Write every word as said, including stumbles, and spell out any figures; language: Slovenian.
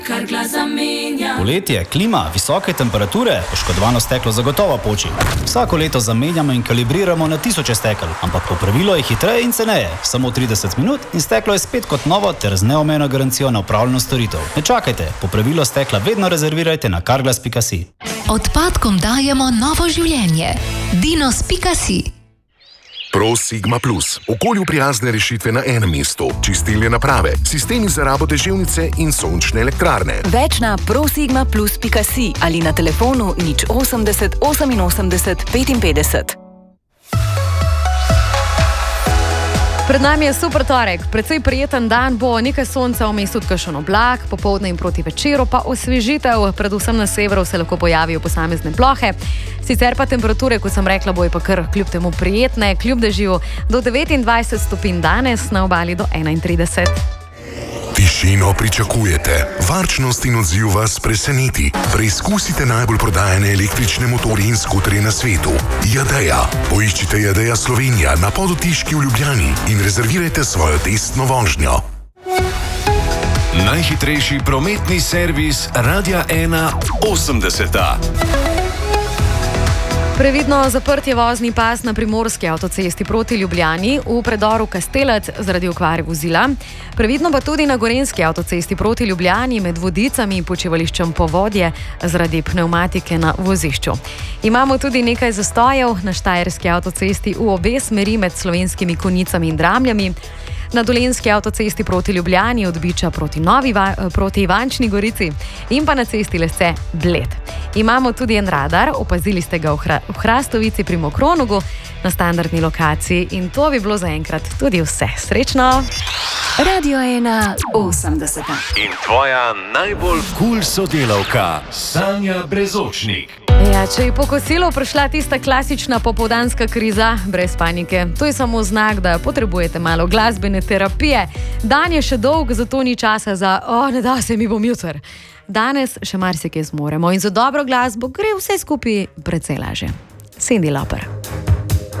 Poletje, klima, visoke temperature, poškodovano steklo zagotovo poči. Vsako leto zamenjamo in kalibriramo na tisoče stekel, ampak popravilo je hitreje in ceneje. Samo trideset minut in steklo je spet kot novo ter z neomejeno garancijo na upravljeno storitev. Ne čakajte, popravilo stekla vedno rezervirajte na carglass pika si. Odpadkom dajemo novo življenje. Dinos pika si. Pro Sigma Plus. Okolju prijazne rešitve na enem mestu. Čistilne naprave, sistemi za rabo deževnice in sončne elektrarne. Več na pro sigma plus pika si ali na telefonu nič osemdeset oseminosemdeset petinpetdeset. Pred nami je super torek, precej prijeten dan bo, nekaj sonca, vmes tudi kakšen oblak, popoldne in proti večeru pa osvežitev, predvsem na severu se lahko pojavijo posamezne plohe. Sicer pa temperature, kot sem rekla, bojo pa kar kljub temu prijetne, kljub dežju do devetindvajset stopinj danes, na obali do enaintrideset. Tišino pričakujete, varčnost in odziv vas preseneti. Preizkusite najbolj prodajane električne motorje in skuterje na svetu. Jadeja. Poiščite Jadeja Slovenija na Podotiški v Ljubljani in rezervirajte svojo testno vožnjo. Najhitrejši prometni servis Radia ena osemdeseta. Previdno zaprt je vozni pas na primorski avtocesti proti Ljubljani v predoru Kastelec zaradi okvare vozila. Previdno pa tudi na gorenjski avtocesti proti Ljubljani med Vodicami in počivališčem Povodje zaradi pnevmatike na vozišču. Imamo tudi nekaj zastojev na štajerski avtocesti v obe smeri med Slovenskimi Konjicami in Dramljami. Na dolenjski avtocesti proti Ljubljani od Biča proti, Novi, proti Ivančni Gorici in pa na cesti Lesce Bled. Imamo tudi en radar, opazili ste ga v, Hra, v Hrastovici pri Mokronogu na standardni lokaciji in to bi bilo zaenkrat tudi vse. Srečno! Radio ena osemdeseta. In tvoja najbolj kul cool sodelavka, Sanja Brezočnik. Ja, če je po kosilu prišla tista klasična popoldanska kriza, brez panike. To je samo znak, da potrebujete malo glasbene terapije. Dan je še dolg, zato ni časa za o, ne da se mi bom jutr. Danes še marsikaj zmoremo in za dobro glasbo gre vse skupaj precej lažje. Cyndi Lauper.